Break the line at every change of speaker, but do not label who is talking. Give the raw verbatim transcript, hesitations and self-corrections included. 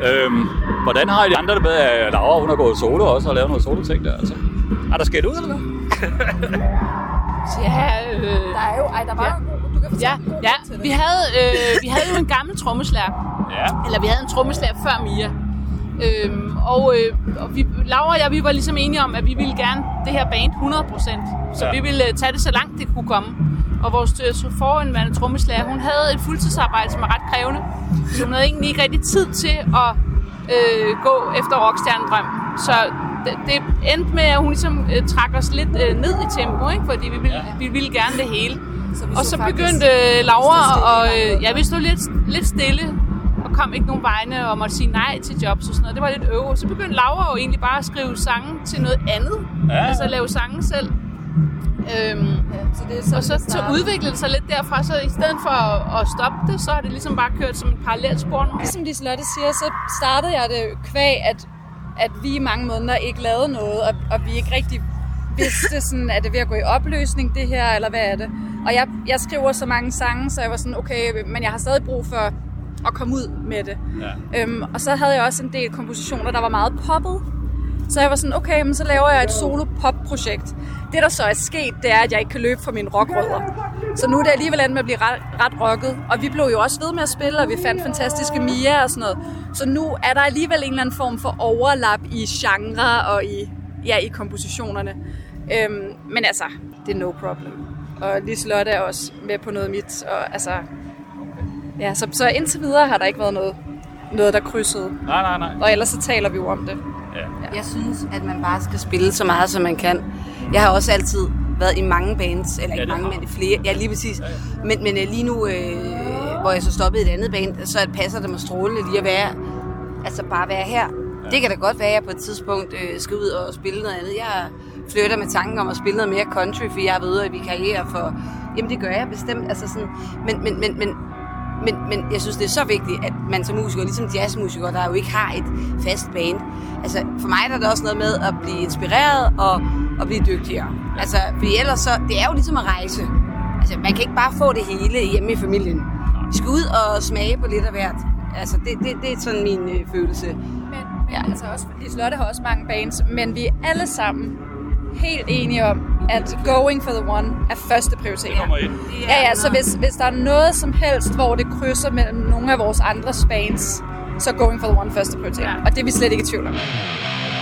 Øhm, hvordan har I de andre det med, at Laura hun har gået solo også og lavet noget solo-ting der? Altså, er der sket ud, eller hvad?
ja, øh,
der er jo, ej, der var
ja.
du kan
ja, ja. Vi havde, øh, vi havde jo en gammel trommeslager.
Ja.
Eller vi havde en trommeslager før Mia. Øhm, og øh, og vi, Laura og jeg, vi var ligesom enige om, at vi ville gerne det her band hundrede procent. Så ja. vi ville uh, tage det så langt det kunne komme. Og vores uh, foranværende trommeslager, hun havde et fuldtidsarbejde, som var ret krævende. Så hun havde egentlig ikke rigtig tid til at øh, gå efter rockstjernedrøm. Så det, det endte med, at hun ligesom uh, trak os lidt uh, ned i tempo, ikke? Fordi vi ville, ja. vi ville gerne det hele. Så og så begyndte uh, Laura, og uh, ja, vi stod lidt, lidt stille. Og kom ikke nogen vegne og måtte sige nej til jobs og sådan noget. Det var lidt øve. Så begyndte Laura jo egentlig bare at skrive sange til noget andet. Ja. Altså at lave sange selv. Øhm, ja, så det er sådan, og så, så udviklede det sig lidt derfra. Så i stedet for at, at stoppe det, så har det ligesom bare kørt som en parallelt spor nu.
Ligesom Liselotte siger, så startede jeg det kvæg, at, at vi i mange måneder ikke lavede noget. Og, og vi ikke rigtig vidste, sådan, er det ved at gå i opløsning det her, eller hvad er det? Og jeg, jeg skriver så mange sange, så jeg var sådan, okay, men jeg har stadig brug for at komme ud med det. Ja. Øhm, og så havde jeg også en del kompositioner, der var meget poppet. Så jeg var sådan, okay, men så laver jeg et solo-pop-projekt. Det, der så er sket, det er, at jeg ikke kan løbe fra mine rockrødder. Så nu er det alligevel endt med at blive ret, ret rocket. Og vi blev jo også ved med at spille, og vi fandt fantastiske Mia og sådan noget. Så nu er der alligevel en eller anden form for overlap i genre og i, ja, i kompositionerne. Øhm, men altså, det er no problem. Og Liselotte er også med på noget mit, og altså... Ja, så, så indtil videre har der ikke været noget, noget der krydsede.
Nej, nej, nej.
Og ellers så taler vi jo om det.
Ja. Ja. Jeg synes, at man bare skal spille så meget, som man kan. Jeg har også altid været i mange bands, eller ikke ja, mange, men i flere. Ja, lige præcis. Ja, ja. Men, men lige nu, øh, hvor jeg så stoppede et andet band, så passer det mig strålende lige at være, altså bare være her. Ja. Det kan da godt være, at jeg på et tidspunkt øh, skal ud og spille noget andet. Jeg flytter med tanken om at spille noget mere country, for jeg ved, at vi karriere for... Jamen, det gør jeg bestemt. Altså sådan, men, men, men, men Men, men jeg synes, det er så vigtigt, at man som musiker, ligesom jazzmusiker, der jo ikke har et fast band. Altså, for mig der er det også noget med at blive inspireret og at blive dygtigere. Altså, for ellers så, det er jo ligesom at rejse. Altså, man kan ikke bare få det hele hjemme i familien. Vi skal ud og smage på lidt af hvert. Altså, det, det, det er sådan min øh, følelse.
Men, men ja. altså også, Liselotte har også mange bands, men vi er alle sammen helt enige om, at Going for the One er første prioritet. Ja, ja, så hvis, hvis der er noget som helst, hvor det krydser mellem nogle af vores andre bands, så Going for the One første prioritet. Ja. Og det er vi slet ikke i tvivl om.